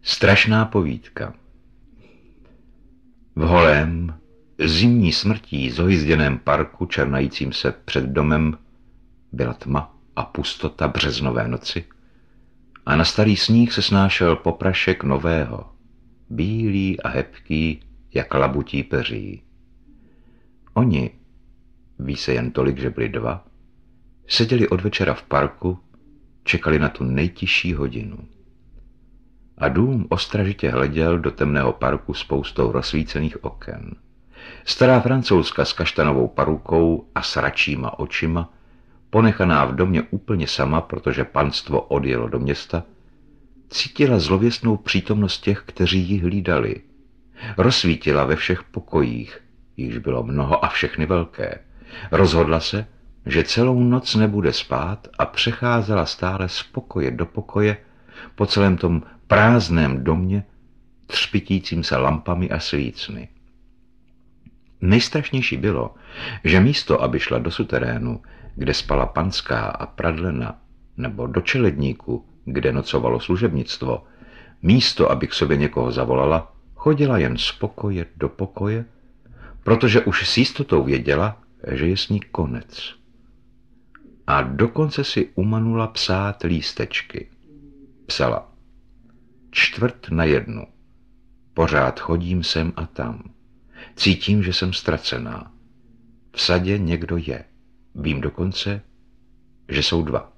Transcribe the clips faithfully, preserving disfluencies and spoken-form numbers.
Strašná povídka. V holém, zimní smrtí zohyzděném parku černajícím se před domem byla tma a pustota březnové noci a na starý sníh se snášel poprašek nového, bílý a hebký, jak labutí peří. Oni, ví se jen tolik, že byli dva, seděli od večera v parku, čekali na tu nejtižší hodinu. A dům ostražitě hleděl do temného parku spoustou rozsvícených oken. Stará francouzka s kaštanovou parukou a sračíma očima, ponechaná v domě úplně sama, protože panstvo odjelo do města, cítila zlověstnou přítomnost těch, kteří ji hlídali. Rozsvítila ve všech pokojích, již bylo mnoho a všechny velké. Rozhodla se, že celou noc nebude spát a přecházela stále z pokoje do pokoje po celém tom prázdném domě, třpitícím se lampami a svícny. Nejstrašnější bylo, že místo, aby šla do suterénu, kde spala panská a pradlena, nebo do čeledníku, kde nocovalo služebnictvo, místo, aby k sobě někoho zavolala, chodila jen z pokoje do pokoje, protože už s jistotou věděla, že je s ní konec. A dokonce si umanula psát lístečky. Psala: čtvrt na jednu. Pořád chodím sem a tam. Cítím, že jsem ztracená. V sadě někdo je. Vím dokonce, že jsou dva.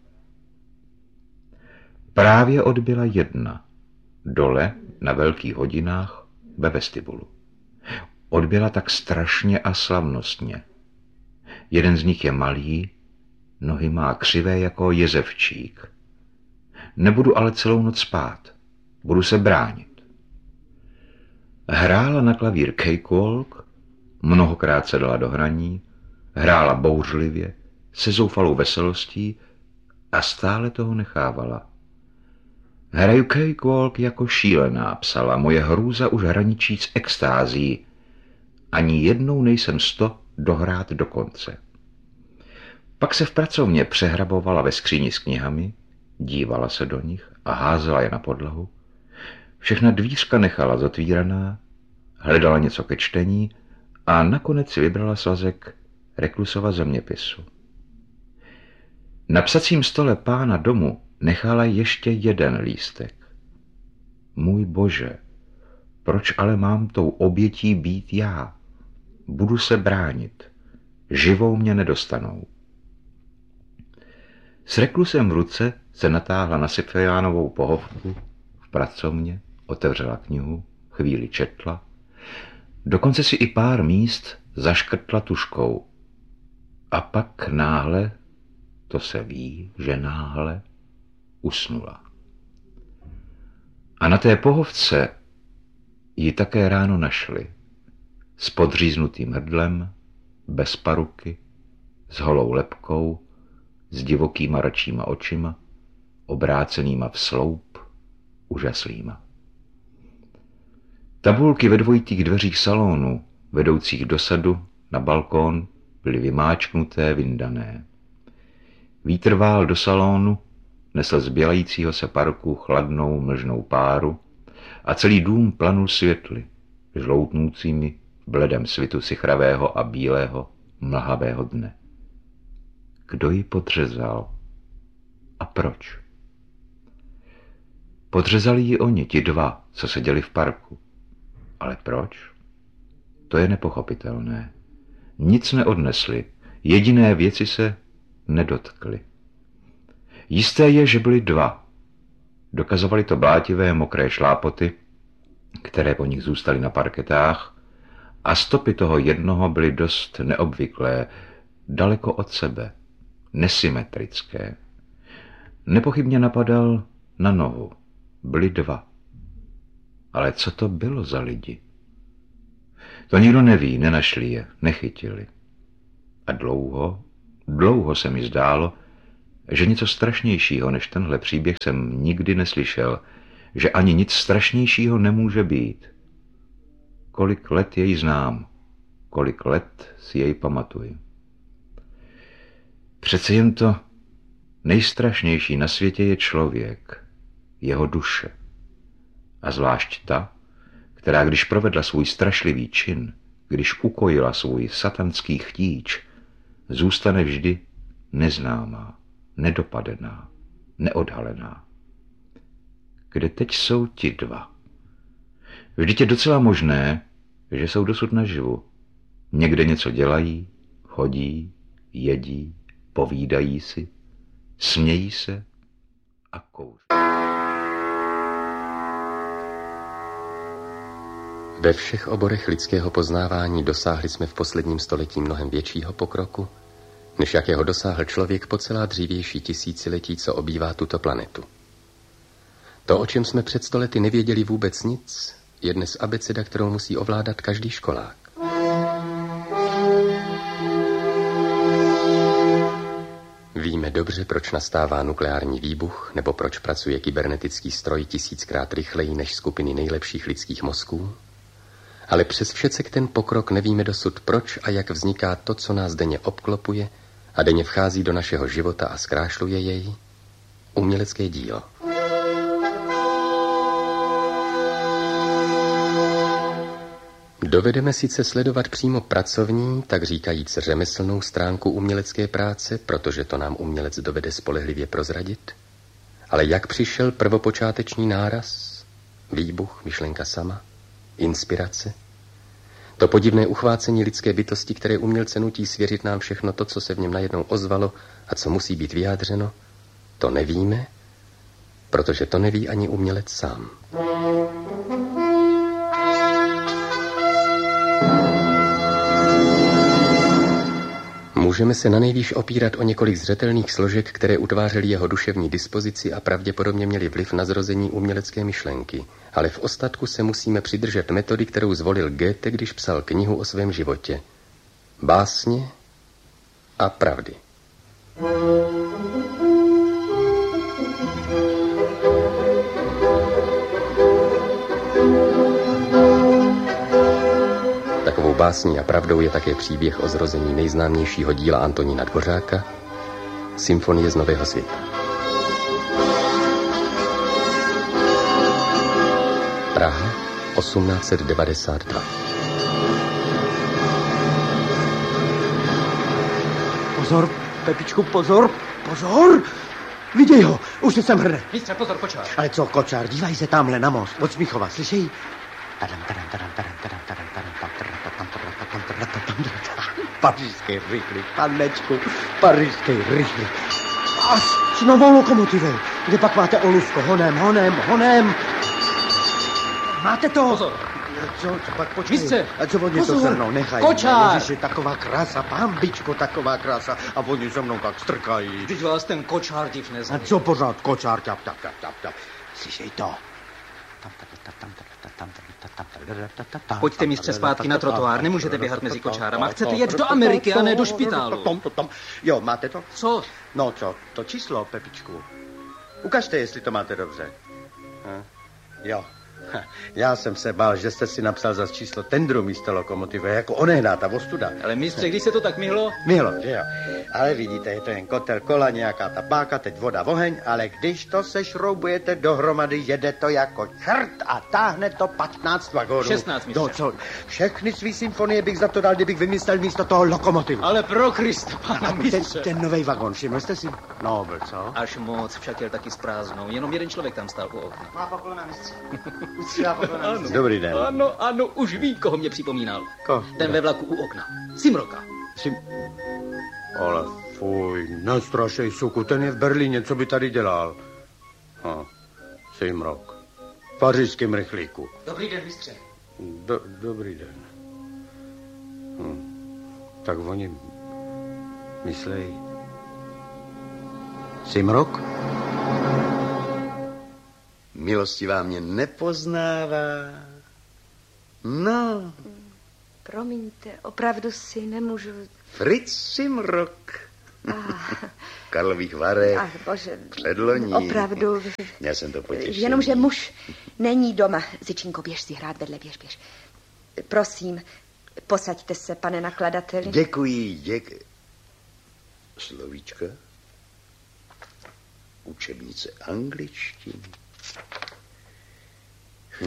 Právě odbyla jedna. Dole, na velkých hodinách, ve vestibulu. Odbyla tak strašně a slavnostně. Jeden z nich je malý, nohy má křivé jako jezevčík. Nebudu ale celou noc spát. Budu se bránit. Hrála na klavír cakewalk, mnohokrát se dala do hraní, hrála bouřlivě, se zoufalou veselostí a stále toho nechávala. Hraju cakewalk jako šílená, psala, moje hrůza už hraničí s extází. Ani jednou nejsem sto dohrát do konce. Pak se v pracovně přehrabovala ve skříni s knihami, dívala se do nich a házela je na podlahu. Všechna dvířka nechala zotvíraná, hledala něco ke čtení a nakonec si vybrala svazek Reklusova zeměpisu. Na psacím stole pána domu nechala ještě jeden lístek. Můj Bože, proč ale mám tou obětí být já? Budu se bránit. Živou mě nedostanou. S reklusem v ruce se natáhla na Sipfejánovou pohovku v pracovně, otevřela knihu, chvíli četla, dokonce si i pár míst zaškrtla tužkou. A pak náhle, to se ví, že náhle, usnula. A na té pohovce ji také ráno našli, s podříznutým hrdlem, bez paruky, s holou lebkou, s divokýma račíma očima, obrácenýma v sloup, úžaslýma. Tabulky ve dvojitých dveřích salonu, vedoucích do sadu, na balkón, byly vymáčknuté, vyndané. Vítr vál do salonu, nesl z bělajícího se parku chladnou mlžnou páru a celý dům planul světly, žloutnoucími v bledém svitu sichravého a bílého mlhavého dne. Kdo ji podřezal? A proč? Podřezali ji oni, ti dva, co seděli v parku. Ale proč? To je nepochopitelné. Nic neodnesli, jediné věci se nedotkly. Jisté je, že byli dva. Dokazovali to blátivé mokré šlápoty, které po nich zůstaly na parketách, a stopy toho jednoho byly dost neobvyklé, daleko od sebe, nesymetrické. Nepochybně napadal na nohu. Byli dva. Ale co to bylo za lidi? To nikdo neví, nenašli je, nechytili. A dlouho, dlouho se mi zdálo, že něco strašnějšího než tenhle příběh jsem nikdy neslyšel, že ani nic strašnějšího nemůže být. Kolik let jej znám, kolik let si jej pamatuji. Přece jen to nejstrašnější na světě je člověk, jeho duše. A zvlášť ta, která když provedla svůj strašlivý čin, když ukojila svůj satanský chtíč, zůstane vždy neznámá, nedopadená, neodhalená. Kde teď jsou ti dva? Vždyť je docela možné, že jsou dosud naživu. Někde něco dělají, chodí, jedí, povídají si, smějí se a kouří. Ve všech oborech lidského poznávání dosáhli jsme v posledním století mnohem většího pokroku, než jakého dosáhl člověk po celá dřívější tisíciletí, co obývá tuto planetu. To, o čem jsme před stolety nevěděli vůbec nic, je dnes abeceda, kterou musí ovládat každý školák. Víme dobře, proč nastává nukleární výbuch, nebo proč pracuje kybernetický stroj tisíckrát rychleji než skupiny nejlepších lidských mozků, ale přes všecek ten pokrok nevíme dosud, proč a jak vzniká to, co nás denně obklopuje a denně vchází do našeho života a zkrášluje jej, umělecké dílo. Dovedeme sice sledovat přímo pracovní, tak říkajíc řemeslnou stránku umělecké práce, protože to nám umělec dovede spolehlivě prozradit, ale jak přišel prvopočáteční náraz, výbuch, myšlenka sama, inspirace, to podivné uchvácení lidské bytosti, které umělce nutí svěřit nám všechno to, co se v něm najednou ozvalo a co musí být vyjádřeno, to nevíme, protože to neví ani umělec sám. Můžeme se na nejvýš opírat o několik zřetelných složek, které utvářely jeho duševní dispozici a pravděpodobně měly vliv na zrození umělecké myšlenky. Ale v ostatku se musíme přidržet metody, kterou zvolil Goethe, když psal knihu o svém životě. Básně a pravdy. Takovou básní a pravdou je také příběh o zrození nejznámějšího díla Antonína Dvořáka, Symfonie z Nového světa. Praha, osmnáct set devadesát dva. Pozor, Pepičku, pozor, pozor! Viděj ho, už se sem hrne. Mistře, pozor, kočár. Ale co, kočár, dívaj se tamhle na most, od Smíchova, slyšej? Tadam, tadam, tadam, tadam, tadam, tadam, tadam, tadam, tadam, tadam, tadam. Pařížský rychlík, panečku, pařížský rychlík. A s novou lokomotivou, kde pak máte olůvko, honem, honem, honem. Máte to? Pozor. Co, co pak počkej. Mistře, a co oni to se mnou nechají? Kočár. Ježiši, taková krása, pambičko, taková krása. A oni se mnou tak strkají. Vždyť vás ten kočár div A nezná. co pořád, kočár, tap, tap, tap, tap, tap. Slyšej to. Pojďte, mistře, zpátky na trotoár. Nemůžete běhat mezi kočárama. Chcete jet do Ameriky a ne do špitálu. Jo, máte to? Co? No co, to číslo, Pepičku. Ukažte, jestli to máte dobře. Hm? Jo. Já jsem se bál, že jste si napsal za číslo tendru místo lokomotivy, jako onehná ta ostuda. Ale mistře, když se to tak myhlo? Myhlo, že jo. Ale vidíte, je to jen kotel, kola, nějaká ta páka, teď voda, oheň, ale když to sešroubujete dohromady, jede to jako čert a táhne to patnáct vagónů. šestnáct, mistře. No co, všechny svý symfonie bych za to dal, kdybych vymyslel místo toho lokomotivu. Ale pro Krista, pana ten, mistře. ten novej vagón, všiml jste si? No, byl co? Až moc, však jel taky s prázdnou. Jenom jeden člověk tam stál u okna. Má poklona, mistře. Ano. Dobrý den. Ano, ano, už ví, koho mě připomínal. Ko? Ten ve vlaku u okna. Simroka. Sim... Ale fuj, nestrašej, suku, ten je v Berlíně, co by tady dělal? Ha, Simrok. V pařížském rychlíku. Dobrý den, mistře. Do, dobrý den. Hm. Tak oni myslej... Simrok? Milostivá mě nepoznává. No. Promiňte, opravdu si nemůžu... Fritz Simrok. Ah. Karlových Varech. Ach, bože. Předloní. Opravdu. Já jsem to potěšil. Jenomže muž není doma. Zičinko, běž si hrát vedle, běž, běž. Prosím, posaďte se, pane nakladateli. Děkuji, děkuji. Slovíčka. Učebnice angličtiny.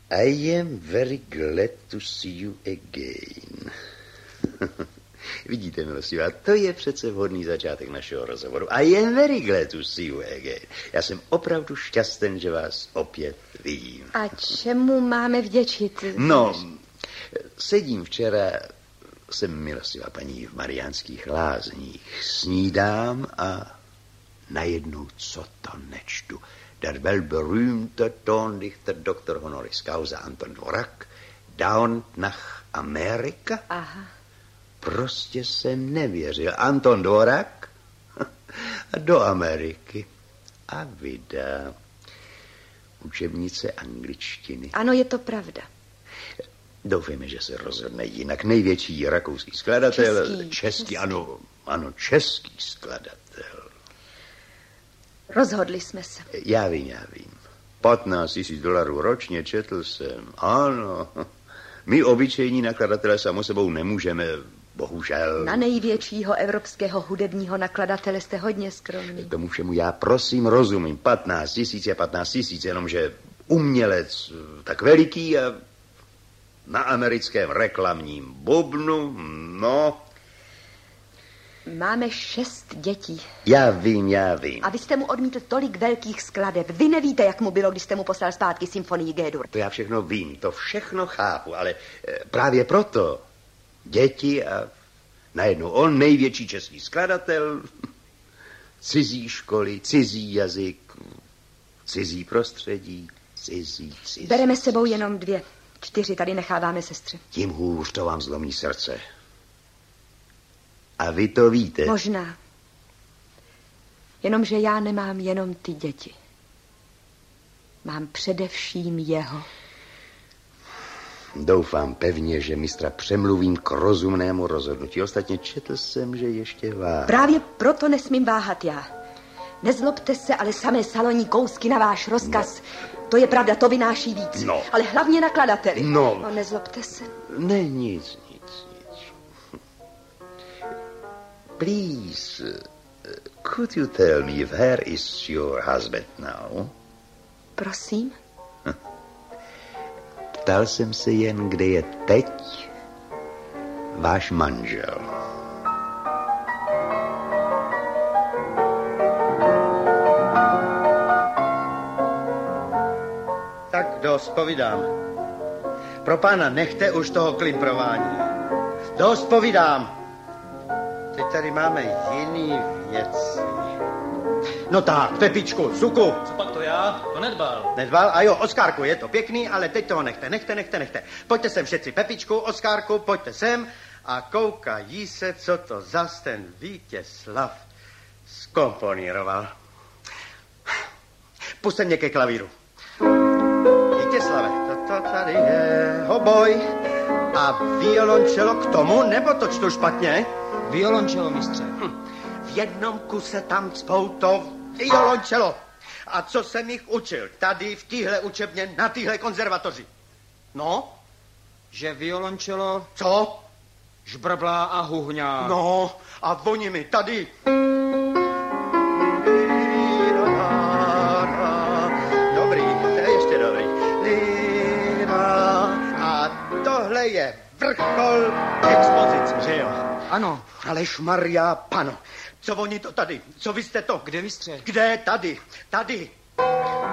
I am very glad to see you again. Vidíte, milostivá, to je přece vhodný začátek našeho rozhovoru. I am very glad to see you again. Já jsem opravdu šťasten, že vás opět vidím. A čemu máme vděčit? No, sedím včera, jsem milostivá paní v Mariánských lázních, snídám a najednou co to nečtu. Der welberühmte Tondichter doktor honoris causa Anton Dvorak dauernd nach Amerika. Aha. Prostě jsem nevěřil. Anton Dvorak do Ameriky. A vydá učebnice angličtiny. Ano, je to pravda. Doufejme, že se rozhodne jinak. Největší rakouský skladatel. Český. Český, ano, ano, český skladatel. Rozhodli jsme se. Já vím, já vím. patnáct tisíc dolarů ročně, četl jsem. Ano. My obyčejní nakladatelé samo sebou nemůžeme, bohužel. Na největšího evropského hudebního nakladatele jste hodně skromný. Tomu všemu já prosím rozumím. patnáct tisíc je patnáct tisíc, jenomže umělec tak veliký a na americkém reklamním bubnu, no. Máme šest dětí. Já vím, já vím. A vy jste mu odmítl tolik velkých skladeb. Vy nevíte, jak mu bylo, když jste mu poslal zpátky symfonii G-dur. To já všechno vím, to všechno chápu, ale právě proto děti a najednou on, největší český skladatel, cizí školy, cizí jazyk, cizí prostředí, cizí, cizí. Bereme s sebou jenom dvě. Čtyři tady necháváme sestře. Tím hůř to vám zlomí srdce. A vy to víte. Možná. Jenomže já nemám jenom ty děti. Mám především jeho. Doufám pevně, že mistra přemluvím k rozumnému rozhodnutí. Ostatně četl jsem, že ještě váhá. Právě proto nesmím váhat já. Nezlobte se, ale samé salonní kousky na váš rozkaz. No. To je pravda, to vynáší víc. No. Ale hlavně nakladateli. No. no. Nezlobte se. Ne, nic, nic, nic. Please, could you tell me where is your husband now? Prosím? Ptal jsem se jen, kde je teď váš manžel. Tak dost povídám. Pro pána nechte už toho klimprování. Dost povídám. Teď tady máme jiný věci. No tak, Pepičku, suku. Co pak to já? To nedbal. Nedbal? A jo, Oskárku, je to pěkný, ale teď toho nechte, nechte, nechte, nechte. Pojďte sem všetci, Pepičku, Oskárku, pojďte sem a koukají se, co to zas ten Vítězslav zkomponíroval. Pusťte mě ke klavíru. Vítězslave, toto tady je hoboj a violončelo k tomu, nebo to čtu špatně? Violončelo, mistře. Hm. V jednom kuse tam cpou to violončelo. A co jsem jich učil? Tady v téhle učebně, na téhle konzervatoři. No? Že violončelo Co? žbrblá a huhňá. No, a oni mi tady. Dobrý, to je ještě dobrý. A tohle je vrchol expozice, že jo? Ano. Alešmarja, pano. Co oni to tady? Co vy jste to? Kde, mistře? Kde? Tady. Tady.